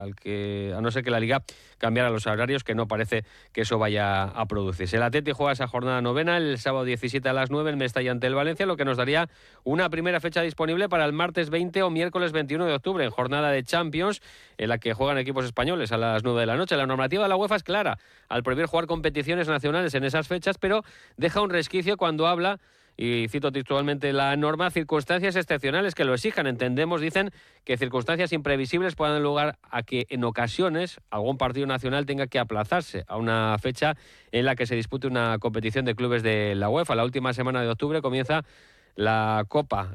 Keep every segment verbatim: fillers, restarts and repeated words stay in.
al que, a no ser que la Liga cambiara los horarios, que no parece que eso vaya a producirse. El Atleti juega esa jornada novena el sábado diecisiete a las nueve en Mestalla ante el Valencia, lo que nos daría una primera fecha disponible para el martes veinte o miércoles veintiuno de octubre, en jornada de Champions, en la que juegan equipos españoles a las nueve de la noche. La normativa de la UEFA es clara al prohibir jugar competiciones nacionales en esas fechas, pero deja un resquicio cuando habla, y cito textualmente la norma, circunstancias excepcionales que lo exijan. Entendemos, dicen, que circunstancias imprevisibles puedan dar lugar a que en ocasiones algún partido nacional tenga que aplazarse a una fecha en la que se dispute una competición de clubes de la UEFA. La última semana de octubre comienza la Copa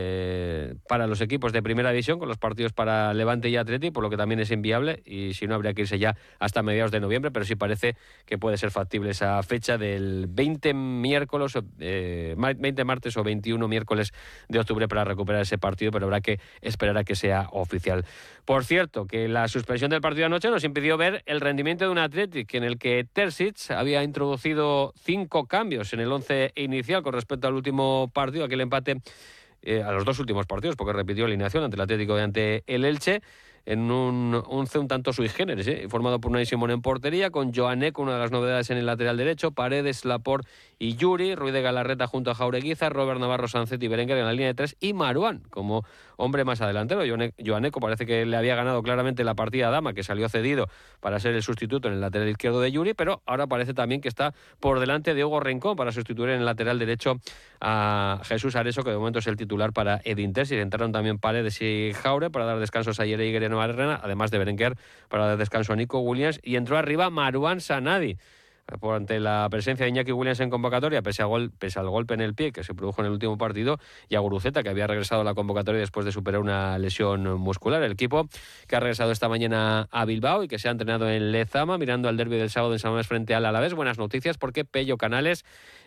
eh, para los equipos de Primera División, con los partidos para Levante y Atleti, por lo que también es inviable, y si no habría que irse ya hasta mediados de noviembre, pero sí parece que puede ser factible esa fecha del veinte miércoles, eh, veinte martes o veintiuno miércoles de octubre para recuperar ese partido, pero habrá que esperar a que sea oficial. Por cierto, que la suspensión del partido de anoche nos impidió ver el rendimiento de un Athletic en el que Terzic había introducido cinco cambios en el once inicial con respecto al último partido, aquel empate eh, a los dos últimos partidos, porque repitió alineación ante el Atlético y ante el Elche, en un once un tanto sui generis, ¿eh? formado por Unai Simón en portería, con Joan Eco, una de las novedades en el lateral derecho, Paredes, Laporte y Yuri, Ruiz de Galarreta junto a Jaureguiza, Robert Navarro, Sánchez y Berenguer en la línea de tres, y Marouane como hombre más adelantero. Joan Eco parece que le había ganado claramente la partida a Dama, que salió cedido para ser el sustituto en el lateral izquierdo de Yuri, pero ahora parece también que está por delante de Hugo Rincón para sustituir en el lateral derecho a Jesús Areso, que de momento es el titular para Edin Terzic. Entraron también Paredes y Jaure para dar descansos a Yere y Guerrero, además de Berenguer para dar descanso a Nico Williams, y entró arriba Marouane Sanadi por ante la presencia de Iñaki Williams en convocatoria, pese, a gol, pese al golpe en el pie que se produjo en el último partido, y a Guruceta, que había regresado a la convocatoria después de superar una lesión muscular. El equipo que ha regresado esta mañana a Bilbao y que se ha entrenado en Lezama, mirando al derbi del sábado en San Mamés frente al Alavés. Buenas noticias, porque Pello Canales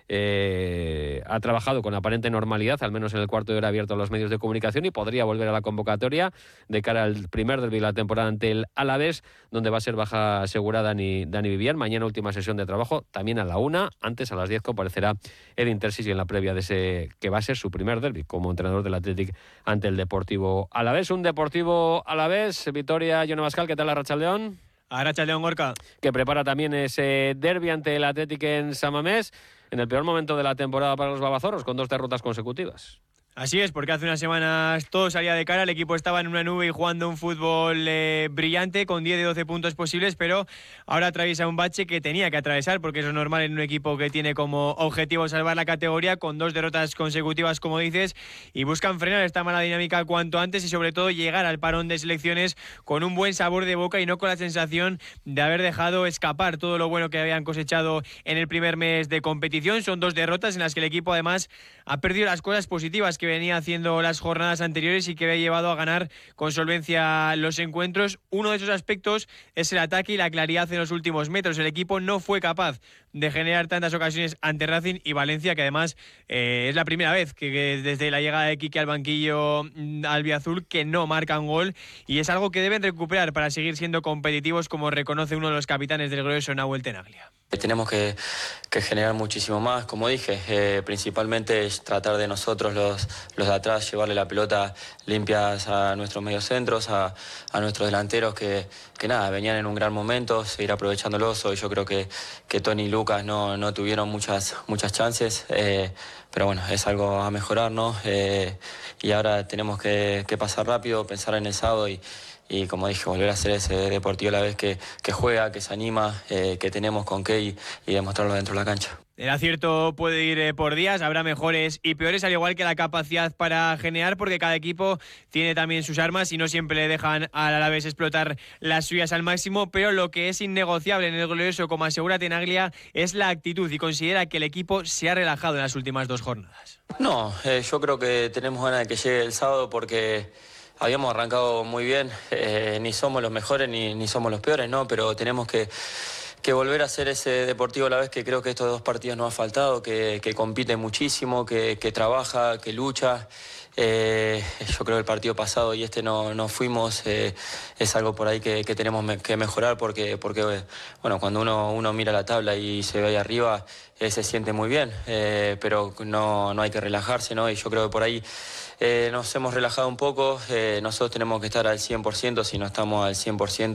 Eh, ha trabajado con aparente normalidad, al menos en el cuarto de hora abierto a los medios de comunicación, y podría volver a la convocatoria de cara al primer derbi de la temporada ante el Alavés, donde va a ser baja asegurada Dani, Dani Vivian. Mañana última sesión de trabajo, también a la una. Antes, a las diez, comparecerá Edin Terzic en la previa de ese que va a ser su primer derbi como entrenador del Athletic ante el Deportivo Alavés. Un Deportivo Alavés, Vitoria, Jon Abascal, ¿qué tal, Arratsaldeon? Arratsaldeon, Gorka. Que prepara también ese derbi ante el Athletic en San Mamés, en el peor momento de la temporada para los babazorros, con dos derrotas consecutivas. Así es, porque hace unas semanas todo salía de cara, el equipo estaba en una nube y jugando un fútbol eh, brillante, con diez de doce puntos posibles, pero ahora atraviesa un bache que tenía que atravesar, porque eso es normal en un equipo que tiene como objetivo salvar la categoría, con dos derrotas consecutivas, como dices, y buscan frenar esta mala dinámica cuanto antes y sobre todo llegar al parón de selecciones con un buen sabor de boca y no con la sensación de haber dejado escapar todo lo bueno que habían cosechado en el primer mes de competición. Son dos derrotas en las que el equipo además ha perdido las cosas positivas que venía haciendo las jornadas anteriores y que había llevado a ganar con solvencia los encuentros. Uno de esos aspectos es el ataque y la claridad en los últimos metros. El equipo no fue capaz de generar tantas ocasiones ante Racing y Valencia, que además eh, es la primera vez que, que desde la llegada de Quique al banquillo albiazul que no marcan gol, y es algo que deben recuperar para seguir siendo competitivos, como reconoce uno de los capitanes del glorioso, Nahuel Tenaglia. Tenemos que, que generar muchísimo más, como dije, eh, principalmente es tratar de nosotros los, los de atrás, llevarle la pelota limpias a nuestros mediocentros, a, a nuestros delanteros que, que nada, venían en un gran momento, seguir aprovechándolos. Hoy yo creo que, que Tony y Lucas no, no tuvieron muchas, muchas chances, eh, pero bueno, es algo a mejorar, ¿no? Eh, y ahora tenemos que, que pasar rápido, pensar en el sábado y Y como dije, volver a ser ese Deportivo a la vez que, que juega, que se anima, eh, que tenemos con qué y, y demostrarlo dentro de la cancha. El acierto puede ir eh, por días, habrá mejores y peores, al igual que la capacidad para generar, porque cada equipo tiene también sus armas y no siempre le dejan al Alavés explotar las suyas al máximo, pero lo que es innegociable en el glorioso, como asegura Tenaglia, es la actitud, y considera que el equipo se ha relajado en las últimas dos jornadas. No, eh, yo creo que tenemos ganas de que llegue el sábado, porque habíamos arrancado muy bien, eh, ni somos los mejores ni, ni somos los peores, ¿no? Pero tenemos que, que volver a ser ese Deportivo a la vez que creo que estos dos partidos nos ha faltado, que, que compite muchísimo, que, que trabaja, que lucha, Eh, yo creo que el partido pasado y este no, no fuimos, eh, es algo por ahí que, que tenemos me, que mejorar porque, porque bueno, cuando uno, uno mira la tabla y se ve ahí arriba, eh, se siente muy bien, eh, pero no, no hay que relajarse, ¿no? Y yo creo que por ahí eh, nos hemos relajado un poco, eh, nosotros tenemos que estar al cien por ciento, si no estamos al cien por ciento